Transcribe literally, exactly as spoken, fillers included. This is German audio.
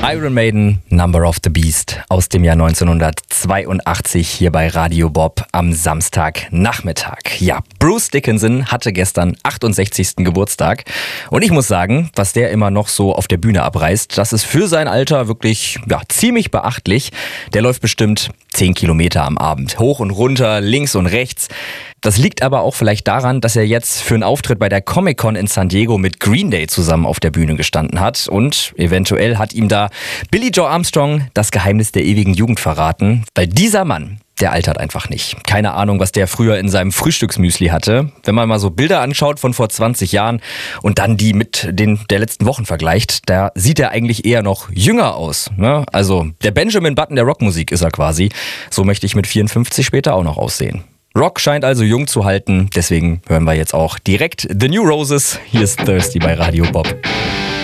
Iron Maiden, Number of the Beast aus dem Jahr neunzehnhundertzweiundachtzig hier bei Radio Bob am Samstagnachmittag. Ja, Bruce Dickinson hatte gestern achtundsechzigsten Geburtstag und ich muss sagen, was der immer noch so auf der Bühne abreißt, das ist für sein Alter wirklich ja, ziemlich beachtlich. Der läuft bestimmt zehn Kilometer am Abend, hoch und runter, links und rechts. Das liegt aber auch vielleicht daran, dass er jetzt für einen Auftritt bei der Comic-Con in San Diego mit Green Day zusammen auf der Bühne gestanden hat und eventuell hat ihm da Billie Joe Armstrong das Geheimnis der ewigen Jugend verraten, weil dieser Mann, der altert einfach nicht. Keine Ahnung, was der früher in seinem Frühstücksmüsli hatte. Wenn man mal so Bilder anschaut von vor zwanzig Jahren und dann die mit den der letzten Wochen vergleicht, da sieht er eigentlich eher noch jünger aus. Ne? Also der Benjamin Button der Rockmusik ist er quasi. So möchte ich mit vierundfünfzig später auch noch aussehen. Rock scheint also jung zu halten, deswegen hören wir jetzt auch direkt The New Roses. Hier ist Thirsty bei Radio Bob.